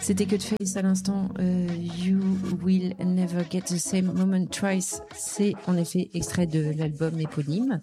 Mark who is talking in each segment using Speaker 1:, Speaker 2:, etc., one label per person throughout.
Speaker 1: C'était que de face à l'instant. You will never get the same moment twice. C'est en effet extrait de l'album éponyme.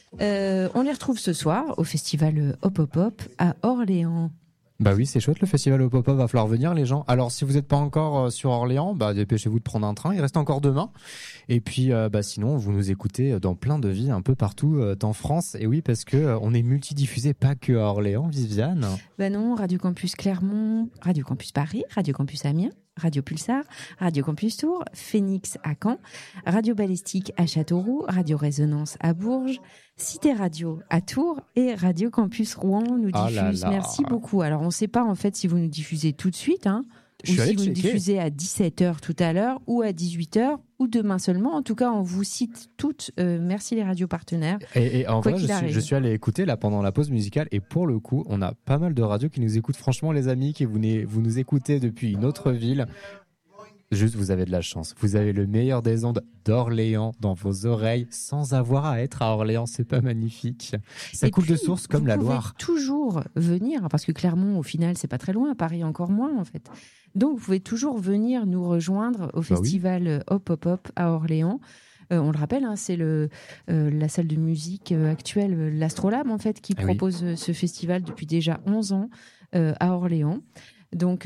Speaker 1: On les retrouve ce soir au festival Hop Hop Hop à Orléans.
Speaker 2: Bah oui, c'est chouette le festival Hop Hop Hop, va falloir venir les gens. Alors si vous n'êtes pas encore sur Orléans, bah dépêchez-vous de prendre un train, il reste encore demain. Et puis sinon, vous nous écoutez dans plein de villes un peu partout en France. Et oui, parce que on est multidiffusé, pas que à Orléans, Viviane.
Speaker 1: Bah non, Radio Campus Clermont, Radio Campus Paris, Radio Campus Amiens, Radio Pulsar, Radio Campus Tours, Phoenix à Caen, Radio Balistique à Châteauroux, Radio Résonance à Bourges, Cité Radio à Tours et Radio Campus Rouen nous diffuse. Merci beaucoup. Alors on ne sait pas en fait si vous nous diffusez tout de suite, ou si vous nous diffusez à 17h tout à l'heure ou à 18h ou demain seulement. En tout cas, on vous cite toutes. Merci les radios partenaires.
Speaker 2: Et en vrai, je suis allé écouter là pendant la pause musicale et pour le coup, on a pas mal de radios qui nous écoutent. Franchement, les amis, qui vous nous écoutez depuis une autre ville. Juste, vous avez de la chance. Vous avez le meilleur des ondes d'Orléans dans vos oreilles sans avoir à être à Orléans. C'est pas magnifique. Ça coule de source comme la Loire.
Speaker 1: Vous pouvez toujours venir, parce que Clermont, au final, c'est pas très loin. Paris, encore moins, en fait. Donc, vous pouvez toujours venir nous rejoindre au festival Hop Hop Hop à Orléans. On le rappelle, c'est la salle de musique actuelle, l'Astrolabe, en fait, qui propose ce festival depuis déjà 11 ans à Orléans. Donc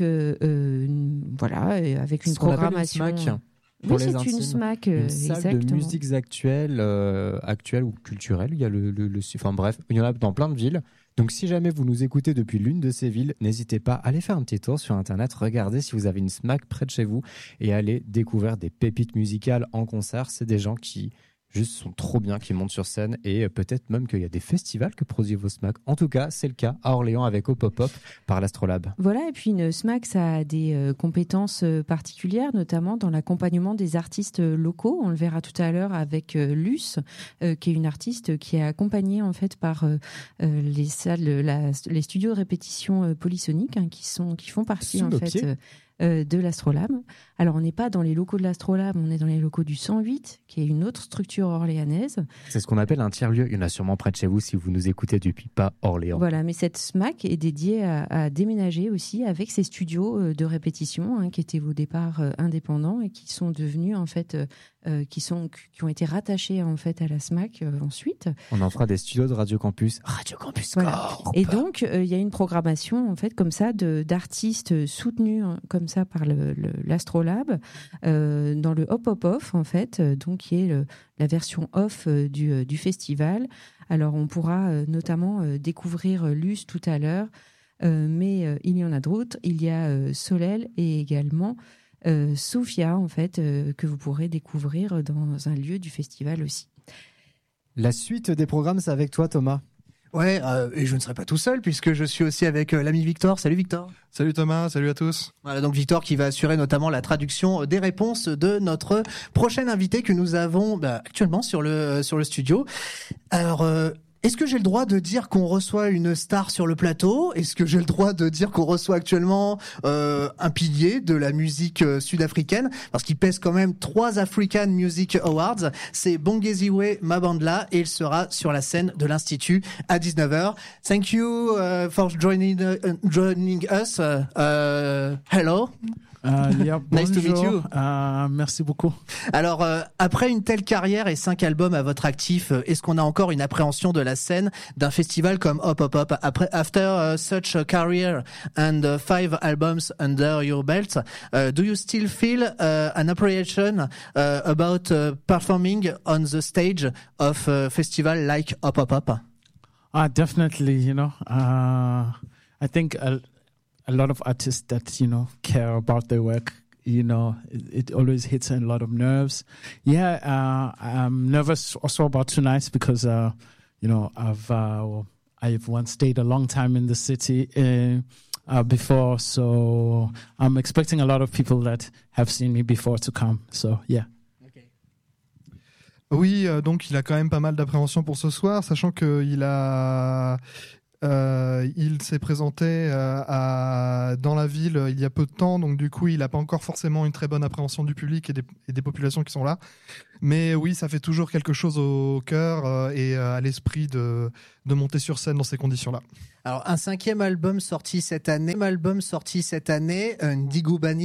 Speaker 1: voilà, avec une programmation.
Speaker 2: Une SMAC, pour les
Speaker 1: c'est
Speaker 2: intimes.
Speaker 1: Une SMAC,
Speaker 2: une salle
Speaker 1: exactement.
Speaker 2: de musiques actuelles ou culturelles. Il y a enfin bref, il y en a dans plein de villes. Donc si jamais vous nous écoutez depuis l'une de ces villes, n'hésitez pas à aller faire un petit tour sur internet, regardez si vous avez une SMAC près de chez vous et allez découvrir des pépites musicales en concert. C'est des gens qui juste sont trop bien, qui montent sur scène et peut-être même qu'il y a des festivals que produisent vos SMAC. En tout cas, c'est le cas à Orléans avec Hop Hop Hop par l'Astrolabe.
Speaker 1: Voilà, et puis une SMAC, ça a des compétences particulières, notamment dans l'accompagnement des artistes locaux. On le verra tout à l'heure avec Luce, qui est une artiste qui est accompagnée en fait par les salles, les studios de répétition polysoniques qui font partie en fait de l'Astrolabe. Alors on n'est pas dans les locaux de l'Astrolabe, on est dans les locaux du 108, qui est une autre structure orléanaise.
Speaker 2: C'est ce qu'on appelle un tiers-lieu. Il y en a sûrement près de chez vous si vous nous écoutez depuis pas Orléans.
Speaker 1: Voilà, mais cette SMAC est dédiée à déménager aussi avec ses studios de répétition qui étaient au départ indépendants et qui sont devenus en fait qui ont été rattachés en fait à la SMAC ensuite.
Speaker 2: On en fera des studios de Radio Campus.
Speaker 1: Voilà. Et donc il y a une programmation en fait comme ça d'artistes soutenus comme ça par l'Astrolabe dans le Hop Hop Off en fait, donc qui est la version off du festival. Alors on pourra notamment découvrir Luce tout à l'heure, mais il y en a d'autres. Il y a Solel et également Sophia en fait que vous pourrez découvrir dans un lieu du festival aussi.
Speaker 2: La suite des programmes, c'est avec toi Thomas.
Speaker 3: Ouais, et je ne serai pas tout seul puisque je suis aussi avec l'ami Victor. Salut Victor.
Speaker 4: Salut Thomas, salut à tous.
Speaker 3: Voilà, donc Victor qui va assurer notamment la traduction des réponses de notre prochain invité que nous avons actuellement sur le studio. Alors, est-ce que j'ai le droit de dire qu'on reçoit une star sur le plateau ? Est-ce que j'ai le droit de dire qu'on reçoit actuellement un pilier de la musique sud-africaine ? Parce qu'il pèse quand même 3 African Music Awards. C'est Bongeziwe Mabandla et il sera sur la scène de l'Institut à 19h. Thank you for joining us. Hello.
Speaker 5: Nice to meet you. Merci beaucoup.
Speaker 3: Alors, après une telle carrière et 5 albums à votre actif, est-ce qu'on a encore une appréhension de la scène d'un festival comme Hop Hop Hop? After such a career and 5 albums under your belt, do you still feel an apprehension about performing on the stage of a festival like Hop Hop Hop?
Speaker 5: Definitely, I think a lot of artists that, care about their work, it always hits a lot of nerves. Yeah, I'm nervous also about tonight because, I've once stayed a long time in the city before, so I'm expecting a lot of people that have seen me before to come. So, yeah.
Speaker 4: Oui, donc il a quand même pas mal d'appréhension pour ce soir, sachant qu'il s'est présenté à dans la ville il y a peu de temps, donc du coup il n'a pas encore forcément une très bonne appréhension du public et des populations qui sont là. Mais oui, ça fait toujours quelque chose au cœur et à l'esprit de monter sur scène dans ces conditions-là.
Speaker 3: Alors un 5e album sorti cette année, Ndigo Bani